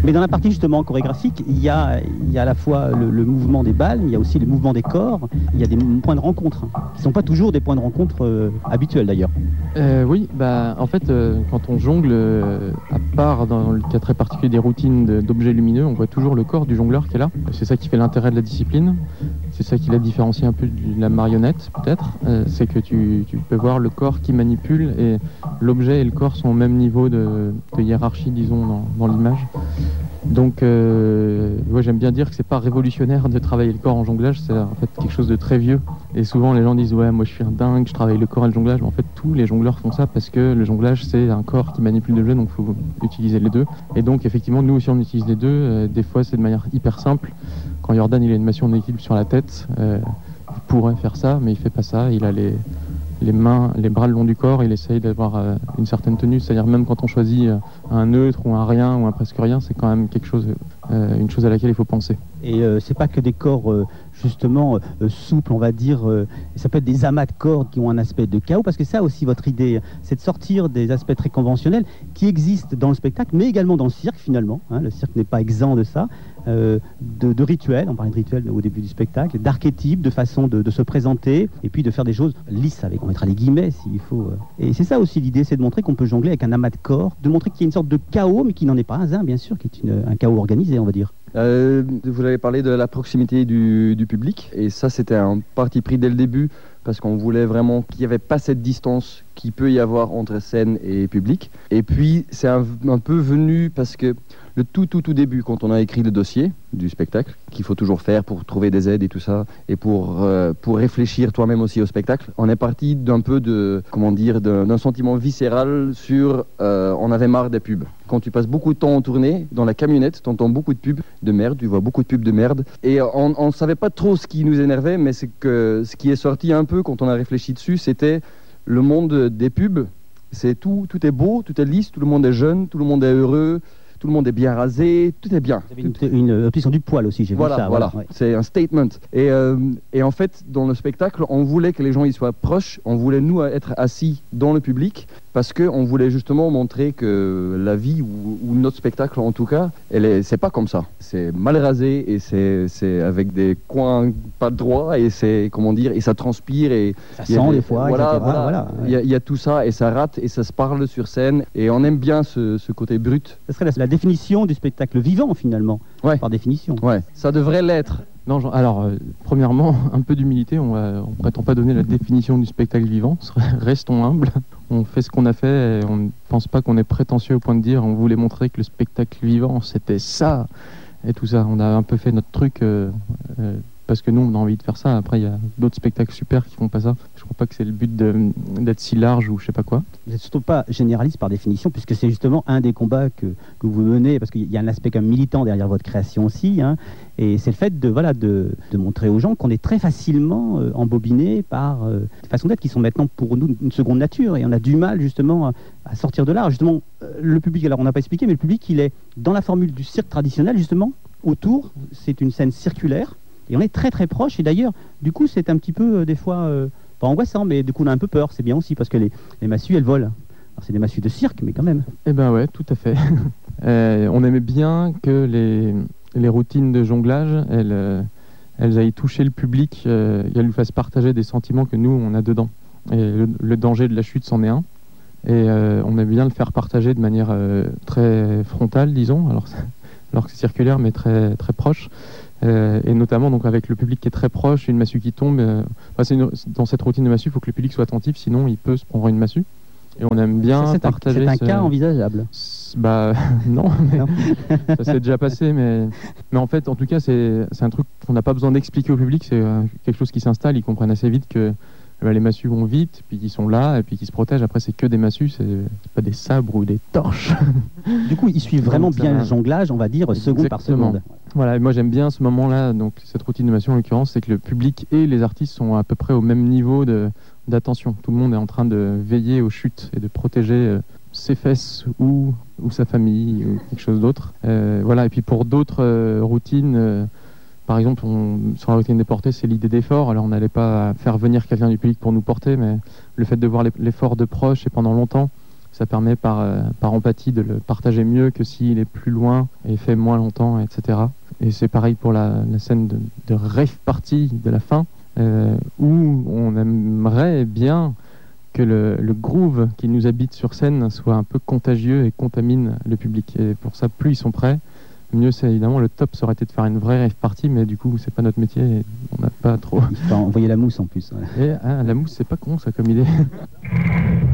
Mais dans la partie justement chorégraphique, il y a à la fois le mouvement des balles, il y a aussi le mouvement des corps, il y a des points de rencontre, qui ne sont pas toujours des points de rencontre habituels d'ailleurs. Oui, en fait, quand on jongle, à part dans le cas très particulier des routines d'objets lumineux, on voit toujours le corps du jongleur qui est là. C'est ça qui fait l'intérêt de la discipline. C'est ça qui la différencie un peu de la marionnette, peut-être. C'est que tu peux voir le corps qui manipule et l'objet et le corps sont au même niveau de hiérarchie, disons, dans l'image. Donc, j'aime bien dire que c'est pas révolutionnaire de travailler le corps en jonglage, c'est en fait quelque chose de très vieux. Et souvent, les gens disent « Ouais, moi je suis un dingue, je travaille le corps et le jonglage ». Mais en fait, tous les jongleurs font ça parce que le jonglage, c'est un corps qui manipule l'objet, donc il faut utiliser les deux. Et donc, effectivement, nous aussi, on utilise les deux. Des fois, c'est de manière hyper simple. Quand Jordan, il a une machine d'équilibre sur la tête, il pourrait faire ça, mais il fait pas ça. Il a les mains, les bras le long du corps, il essaye d'avoir une certaine tenue, c'est-à-dire même quand on choisit un neutre ou un rien ou un presque rien, c'est quand même quelque chose, une chose à laquelle il faut penser. Et c'est pas que des corps justement souples, on va dire, ça peut être des amas de cordes qui ont un aspect de chaos, parce que ça aussi votre idée, c'est de sortir des aspects très conventionnels qui existent dans le spectacle, mais également dans le cirque finalement, hein, le cirque n'est pas exempt de ça, de rituels, on parlait de rituels au début du spectacle, d'archétypes, de façon de se présenter, et puis de faire des choses lisses, avec, on mettra les guillemets s'il faut. Et c'est ça aussi l'idée, c'est de montrer qu'on peut jongler avec un amas de corps, de montrer qu'il y a une sorte de chaos, mais qui n'en est pas un, bien sûr, qui est un chaos organisé, on va dire. Vous avez parlé de la proximité du public, et ça c'était un parti pris dès le début, parce qu'on voulait vraiment qu'il n'y avait pas cette distance qu'il peut y avoir entre scène et public. Et puis c'est un peu venu parce que le tout début, quand on a écrit le dossier du spectacle, qu'il faut toujours faire pour trouver des aides et tout ça, et pour réfléchir toi-même aussi au spectacle, on est parti d'un peu d'un sentiment viscéral sur on avait marre des pubs. Quand tu passes beaucoup de temps en tournée, dans la camionnette, tu entends beaucoup de pubs de merde, tu vois beaucoup de pubs de merde, et on ne savait pas trop ce qui nous énervait, mais c'est que ce qui est sorti un peu quand on a réfléchi dessus, c'était le monde des pubs. C'est tout est beau, tout est lisse, tout le monde est jeune, tout le monde est heureux, tout le monde est bien rasé, tout est bien. Vous avez une obsession du poil aussi, j'ai vu ça. Voilà. Ouais. C'est un statement. Et en fait, dans le spectacle, on voulait que les gens y soient proches, on voulait nous être assis dans le public, parce qu'on voulait justement montrer que la vie, ou notre spectacle en tout cas, c'est pas comme ça. C'est mal rasé, et c'est avec des coins pas droits, et et ça transpire, et ça sent des fois, voilà. Il y a tout ça, et ça rate, et ça se parle sur scène, et on aime bien ce côté brut. Ce serait la définition du spectacle vivant finalement, ouais. Par définition. Ouais, ça devrait l'être. Non, alors, premièrement, un peu d'humilité, on prétend pas donner la définition du spectacle vivant, restons humbles, on fait ce qu'on a fait, et on ne pense pas qu'on est prétentieux au point de dire on voulait montrer que le spectacle vivant c'était ça, et tout ça, on a un peu fait notre truc, parce que nous on a envie de faire ça. Après il y a d'autres spectacles super qui font pas ça. Je crois pas que c'est le but d'être si large ou je sais pas quoi. Vous n'êtes surtout pas généraliste par définition, puisque c'est justement un des combats que vous menez, parce qu'il y a un aspect comme militant derrière votre création aussi, hein, et c'est le fait de montrer aux gens qu'on est très facilement embobiné par des façons d'être qui sont maintenant pour nous une seconde nature, et on a du mal justement à sortir de là. Justement, le public, alors on n'a pas expliqué, mais le public il est dans la formule du cirque traditionnel justement, autour, c'est une scène circulaire, et on est très très proche, et d'ailleurs, du coup, c'est un petit peu, des fois, pas angoissant, mais du coup, on a un peu peur. C'est bien aussi, parce que les massues, elles volent. Alors, c'est des massues de cirque, mais quand même. Eh ben ouais, tout à fait. On aimait bien que les routines de jonglage, elles aillent toucher le public, qu'elles lui fassent partager des sentiments que nous, on a dedans. Et le danger de la chute, c'en est un. Et on aime bien le faire partager de manière très frontale, disons, alors que c'est circulaire, mais très, très proche. Et notamment donc avec le public qui est très proche, une massue qui tombe. Dans cette routine de massue, il faut que le public soit attentif, sinon il peut se prendre une massue. Et on aime bien partager. C'est un cas envisageable. Non, mais ça s'est déjà passé. Mais en fait, en tout cas, c'est un truc qu'on n'a pas besoin d'expliquer au public. C'est quelque chose qui s'installe. Ils comprennent assez vite que les massues vont vite, puis qu'ils sont là, et puis qu'ils se protègent. Après, c'est que des massues, c'est pas des sabres ou des torches. Du coup, ils suivent vraiment bien le jonglage, on va dire, seconde par seconde. Voilà, et moi j'aime bien ce moment-là, donc cette routine de massue en l'occurrence, c'est que le public et les artistes sont à peu près au même niveau d'attention. Tout le monde est en train de veiller aux chutes et de protéger ses fesses ou sa famille ou quelque chose d'autre. Voilà, et puis pour d'autres routines, par exemple, sur la routine des portées, c'est l'idée d'effort. Alors on n'allait pas faire venir quelqu'un du public pour nous porter, mais le fait de voir l'effort de proche et pendant longtemps, Ça permet par empathie de le partager mieux que s'il est plus loin et fait moins longtemps, etc. Et c'est pareil pour la scène de rave party de la fin, où on aimerait bien que le groove qui nous habite sur scène soit un peu contagieux et contamine le public. Et pour ça, plus ils sont prêts, mieux c'est. Évidemment, le top, ça aurait été de faire une vraie rave party, mais du coup, c'est pas notre métier et on n'a pas trop. Il faut envoyer la mousse en plus. Voilà. Et la mousse, c'est pas con ça comme idée.